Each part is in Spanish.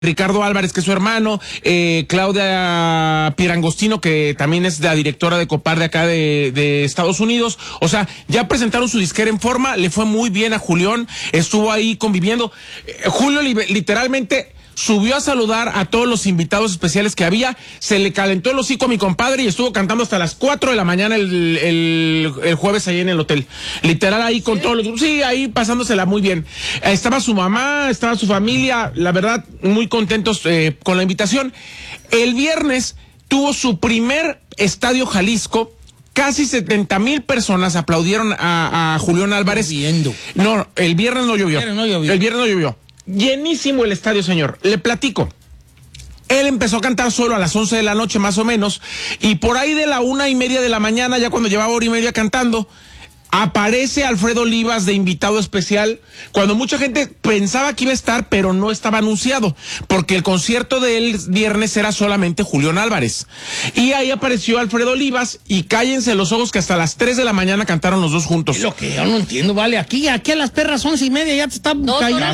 Ricardo Álvarez, que es su hermano, Claudia Pierangostino, que también es la directora de Copar de acá de Estados Unidos. O sea, ya presentaron su disquera en forma, le fue muy bien a Julián, estuvo ahí conviviendo. Julio literalmente subió a saludar a todos los invitados especiales que había, se le calentó el hocico a mi compadre y estuvo cantando hasta las 4 de la mañana el jueves ahí en el hotel. Literal ahí con todos los... Sí, ahí pasándosela muy bien. Estaba su mamá, estaba su familia, la verdad, muy contentos con la invitación. El viernes tuvo su primer Estadio Jalisco. Casi 70,000 personas aplaudieron a Julián Álvarez. No, el viernes no llovió. El viernes no llovió. Llenísimo el estadio, señor. Le platico. Él empezó a cantar solo a las 11 de la noche, más o menos, y por ahí de la 1:30 de la mañana, ya cuando llevaba 1:30 cantando, aparece Alfredo Olivas de invitado especial, cuando mucha gente pensaba que iba a estar, pero no estaba anunciado, porque el concierto del viernes era solamente Julián Álvarez. Y ahí apareció Alfredo Olivas, y cállense los ojos que hasta las 3 de la mañana cantaron los dos juntos. Es lo que yo no entiendo, vale, aquí a las perras 11:30 ya te están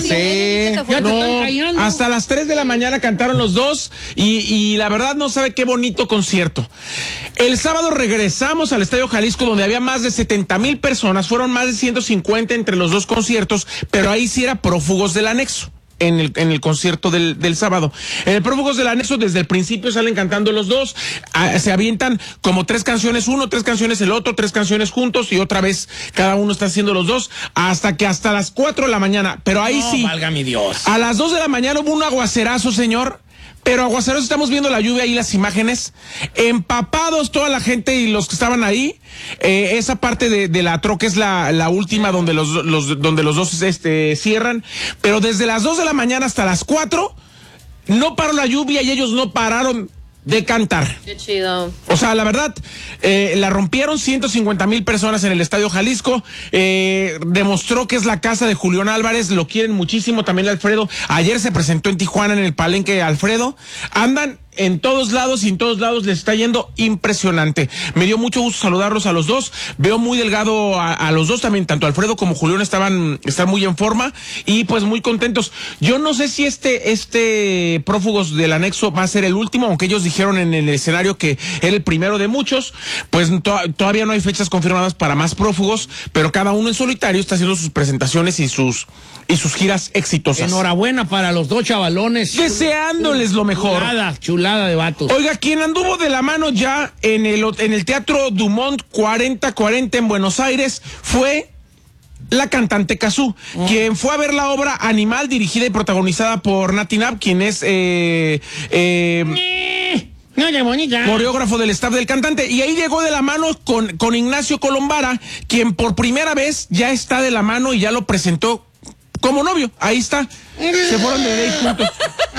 callando. Hasta las 3 de la mañana cantaron los dos, y la verdad no sabe qué bonito concierto. El sábado regresamos al Estadio Jalisco, donde había más de 70,000 personas, fueron más de 150 entre los dos conciertos, pero ahí sí era Prófugos del Anexo. En el concierto del sábado. En el Prófugos del Anexo, desde el principio salen cantando los dos, se avientan como 3 canciones uno, 3 canciones el otro, 3 canciones juntos, y otra vez cada uno está haciendo los dos, hasta las 4 de la mañana. Pero ahí sí, valga mi Dios. A las 2 de la mañana hubo un aguacerazo, señor. Pero aguaceros, estamos viendo la lluvia ahí, las imágenes, empapados toda la gente y los que estaban ahí. Esa parte de la troca es la última donde los dos cierran. Pero desde las 2 de la mañana hasta las 4 no paró la lluvia y ellos no pararon de cantar. Qué chido. O sea, la verdad, la rompieron 150,000 personas en el Estadio Jalisco. Demostró que es la casa de Julián Álvarez, lo quieren muchísimo también Alfredo. Ayer se presentó en Tijuana en el Palenque Alfredo. Andan en todos lados y en todos lados les está yendo impresionante. Me dio mucho gusto saludarlos a los dos. Veo muy delgado a los dos también, tanto Alfredo como Julián están muy en forma y pues muy contentos. Yo no sé si este Prófugos del Anexo va a ser el último, aunque ellos dijeron en el escenario que era el primero de muchos. Pues todavía no hay fechas confirmadas para más prófugos, pero cada uno en solitario está haciendo sus presentaciones y sus giras exitosas. Enhorabuena para los dos chavalones. Deseándoles lo mejor. Chulada de vatos. Oiga, quien anduvo de la mano ya en el Teatro Dumont 4040 en Buenos Aires fue la cantante Cazzu, quien fue a ver la obra Animal, dirigida y protagonizada por Nati Napp, quien es coreógrafo del staff del cantante, y ahí llegó de la mano con Ignacio Colombara, quien por primera vez ya está de la mano y ya lo presentó como novio. Ahí está. Se fueron de ahí juntos.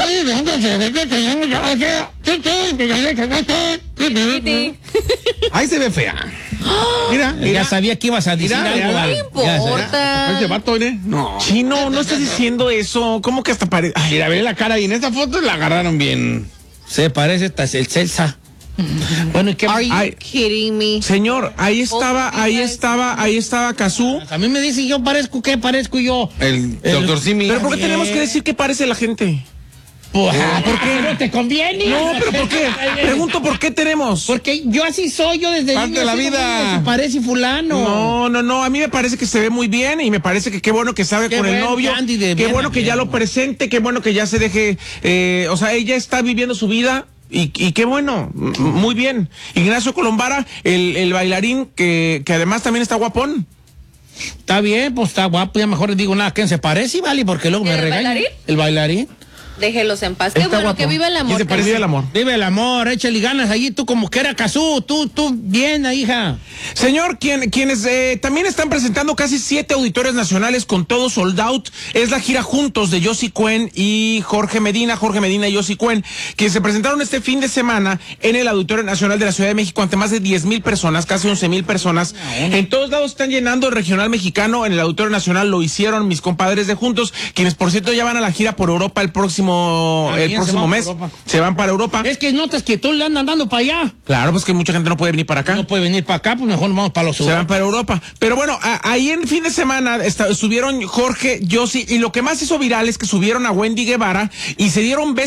Ahí se ve fea. Mira, ya sabía que ibas a decir algo. No importa. Ese vato, ¿eh? No. Chino, no estás diciendo eso. ¿Cómo que hasta parece? Mira, ve la cara y en esta foto la agarraron bien. Se parece hasta el Celsa. Bueno, ¿y qué? Are you kidding me? Señor, ahí estaba Cazzu. A mí me dicen yo ¿qué parezco yo? El doctor Simi. Pero ¿por qué tenemos que decir qué parece la gente? ¿Por qué no te conviene? No, pero ¿por qué? Pregunto por qué tenemos. Porque yo así soy, yo desde parte niño de la vida. Se parece fulano. No, a mí me parece que se ve muy bien y me parece que qué bueno que sabe con el novio, qué bueno que ya lo presente, qué bueno que ya se deje, o sea, ella está viviendo su vida. Y qué bueno, muy bien. Ignacio Colombara, el bailarín que además también está guapón. Está bien, pues está guapo, ya mejor les digo nada, ¿quién se parece, vale? Porque luego me regañan. ¿El bailarín? Déjelos en paz. Qué bueno, guapo. Que viva el amor. ¿Quién se parece? Viva el amor. Vive el amor, échale ganas allí, tú como que era Cazzu, tú bien, hija. Señor, quienes también están presentando casi 7 auditorios nacionales con todo sold out, es la gira Juntos de Yossi Cuen y Jorge Medina y Yossi Cuen, quienes se presentaron este fin de semana en el Auditorio Nacional de la Ciudad de México ante más de 10,000 personas, casi 11,000 personas. En todos lados están llenando el regional mexicano, en el Auditorio Nacional lo hicieron mis compadres de Juntos, quienes por cierto ya van a la gira por Europa el próximo próximo mes. Se van para Europa. Es que notas que todos le andan dando para allá. Claro, pues que mucha gente no puede venir para acá. No puede venir para acá, pues mejor nos vamos para los Se van para Europa. Pero bueno, ahí en fin de semana estuvieron Jorge, Yossi, y lo que más hizo viral es que subieron a Wendy Guevara y se dieron besos